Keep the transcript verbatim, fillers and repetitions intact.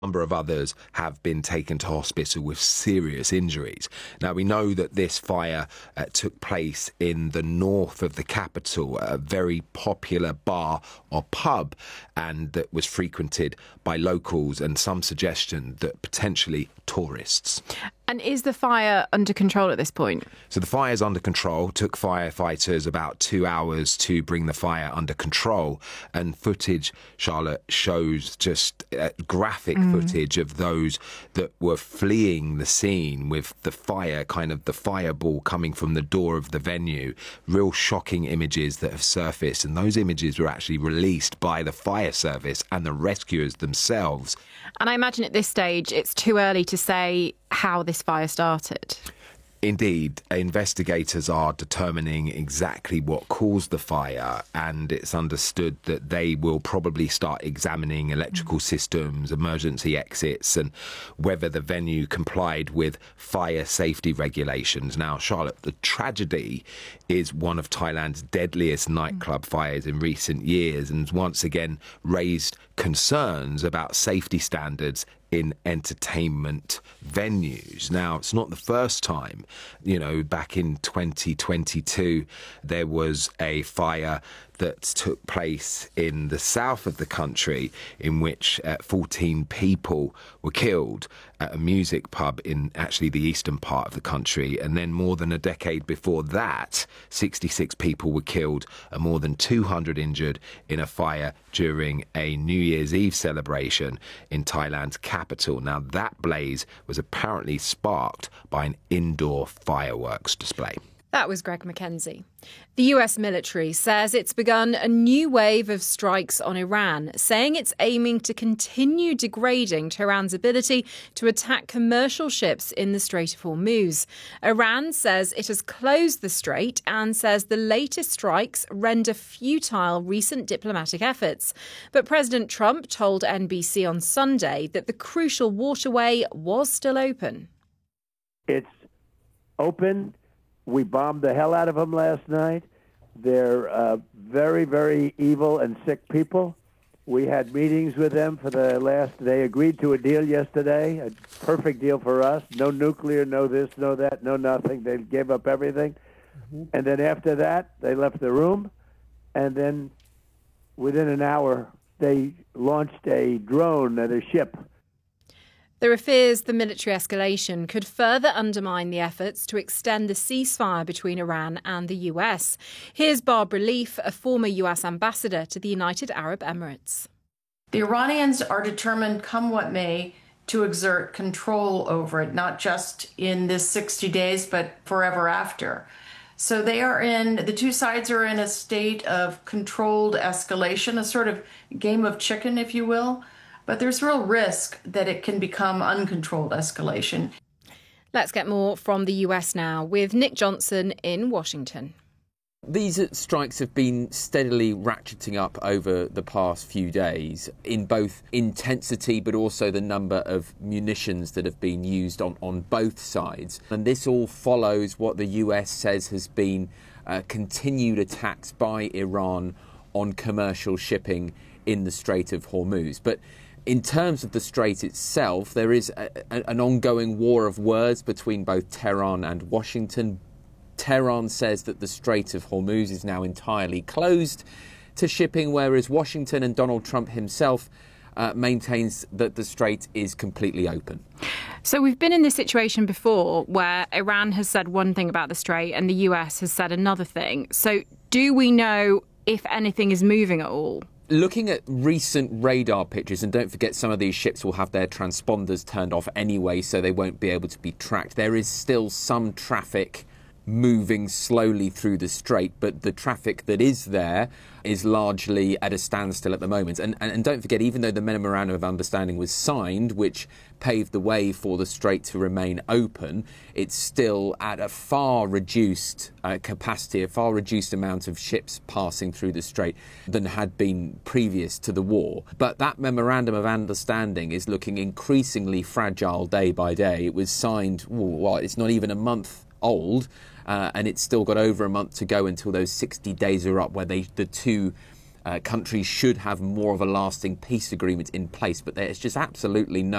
number of others have been taken to hospital with serious injuries. Now, we know that this fire uh, took place in the north of the capital, a very popular bar or pub, and that was frequented by locals, and some suggestion that potentially tourists. And is the fire under control at this point? So the fire is under control. It took firefighters about two hours to bring the fire under control. And footage, Charlotte, shows just uh, graphic mm. footage of those that were fleeing the scene with the fire, kind of the fireball coming from the door of the venue. Real shocking images that have surfaced. And those images were actually released by the fire service and the rescuers themselves. And I imagine at this stage it's too early to say how this fire started. Indeed, investigators are determining exactly what caused the fire, and it's understood that they will probably start examining electrical systems, emergency exits, and whether the venue complied with fire safety regulations. Now, Charlotte, the tragedy is one of Thailand's deadliest nightclub fires in recent years, and once again raised concerns about safety standards in entertainment venues. Now, it's not the first time. You know, back in twenty twenty-two, there was a fire that took place in the south of the country in which uh, fourteen people were killed at a music pub in actually the eastern part of the country. And then more than a decade before that, sixty-six people were killed and more than two hundred injured in a fire during a New Year's Eve celebration in Thailand's capital. Now, that blaze was apparently sparked by an indoor fireworks display. That was Greg Mackenzie. The U S military says it's begun a new wave of strikes on Iran, saying it's aiming to continue degrading Tehran's ability to attack commercial ships in the Strait of Hormuz. Iran says it has closed the strait and says the latest strikes render futile recent diplomatic efforts. But President Trump told N B C on Sunday that the crucial waterway was still open. It's open. We bombed the hell out of them last night. They're uh, very, very evil and sick people. We had meetings with them for the last, they agreed to a deal yesterday, a perfect deal for us. No nuclear, no this, no that, no nothing. They gave up everything. Mm-hmm. And then after that, they left the room. And then within an hour, they launched a drone at a ship. There are fears the military escalation could further undermine the efforts to extend the ceasefire between Iran and the U S. Here's Barbara Leaf, a former U S ambassador to the United Arab Emirates. The Iranians are determined, come what may, to exert control over it, not just in this sixty days, but forever after. So they are in, the two sides are in a state of controlled escalation, a sort of game of chicken, if you will. But there's real risk that it can become uncontrolled escalation. Let's get more from the U S now with Nick Johnson in Washington. These strikes have been steadily ratcheting up over the past few days in both intensity but also the number of munitions that have been used on, on both sides. And this all follows what the U S says has been uh, continued attacks by Iran on commercial shipping in the Strait of Hormuz. But in terms of the strait itself, there is a, a, an ongoing war of words between both Tehran and Washington. Tehran says that the Strait of Hormuz is now entirely closed to shipping, whereas Washington and Donald Trump himself uh, maintains that the strait is completely open. So we've been in this situation before where Iran has said one thing about the strait and the U S has said another thing. So do we know if anything is moving at all? Looking at recent radar pictures, and don't forget some of these ships will have their transponders turned off anyway, so they won't be able to be tracked. There is still some traffic moving slowly through the strait, but the traffic that is there is largely at a standstill at the moment. And, and, and don't forget, even though the Memorandum of Understanding was signed, which paved the way for the strait to remain open, it's still at a far reduced uh, capacity, a far reduced amount of ships passing through the strait than had been previous to the war. But that Memorandum of Understanding is looking increasingly fragile day by day. It was signed, well, it's not even a month old, uh, and it's still got over a month to go until those sixty days are up, where they, the two uh, countries should have more of a lasting peace agreement in place. But there's just absolutely no